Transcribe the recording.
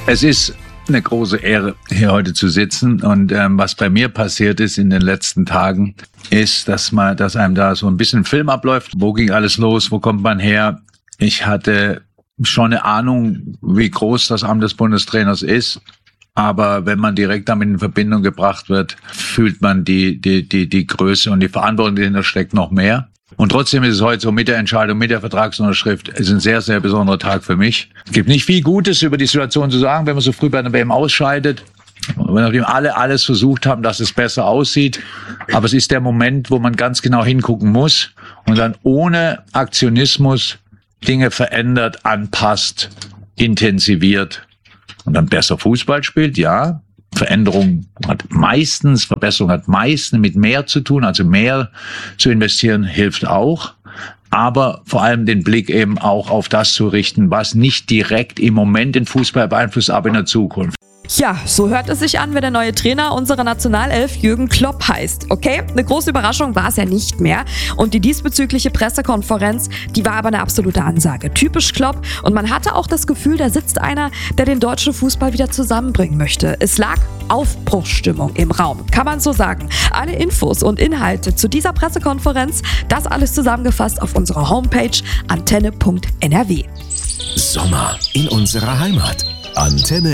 Es ist eine große Ehre, hier heute zu sitzen. Und was bei mir passiert ist in den letzten Tagen, ist, dass einem da so ein bisschen Film abläuft. Wo ging alles los? Wo kommt man her? Ich hatte schon eine Ahnung, wie groß das Amt des Bundestrainers ist. Aber wenn man direkt damit in Verbindung gebracht wird, fühlt man die Größe und die Verantwortung, die dahinter steckt, noch mehr. Und trotzdem ist es heute so mit der Entscheidung, mit der Vertragsunterschrift, ist ein sehr, sehr besonderer Tag für mich. Es gibt nicht viel Gutes über die Situation zu sagen, wenn man so früh bei einer WM ausscheidet. Nachdem alle alles versucht haben, dass es besser aussieht. Aber es ist der Moment, wo man ganz genau hingucken muss und dann ohne Aktionismus Dinge verändert, anpasst, intensiviert und dann besser Fußball spielt, ja. Verbesserung hat meistens mit mehr zu tun, also mehr zu investieren hilft auch, aber vor allem den Blick eben auch auf das zu richten, was nicht direkt im Moment den Fußball beeinflusst, aber in der Zukunft. Ja, so hört es sich an, wenn der neue Trainer unserer Nationalelf Jürgen Klopp heißt. Okay, eine große Überraschung war es ja nicht mehr. Und die diesbezügliche Pressekonferenz, die war aber eine absolute Ansage. Typisch Klopp. Und man hatte auch das Gefühl, da sitzt einer, der den deutschen Fußball wieder zusammenbringen möchte. Es lag Aufbruchsstimmung im Raum, kann man so sagen. Alle Infos und Inhalte zu dieser Pressekonferenz, das alles zusammengefasst auf unserer Homepage antenne.nrw. Sommer in unserer Heimat. Antenne